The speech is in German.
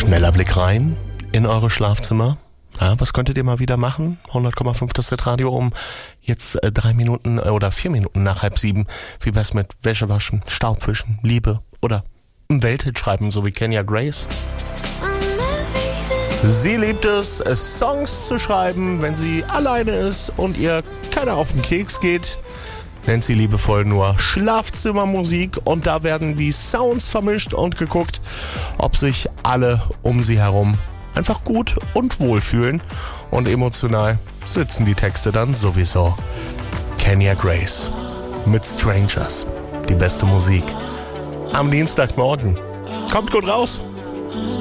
Schneller Blick rein in eure Schlafzimmer. Ja, was könntet ihr mal wieder machen? 100,5 das Radio um jetzt 3 Minuten oder 4 Minuten nach 6:30. Wie wär's mit Wäsche waschen, Staubwischen, Liebe oder ein Welthit schreiben, so wie Kenya Grace? Sie liebt es, Songs zu schreiben, wenn sie alleine ist und ihr keiner auf den Keks geht. Nennt sie liebevoll nur Schlafzimmermusik, und da werden die Sounds vermischt und geguckt, ob sich alle um sie herum einfach gut und wohl fühlen, und emotional sitzen die Texte dann sowieso. Kenya Grace mit Strangers, die beste Musik am Dienstagmorgen. Kommt gut raus!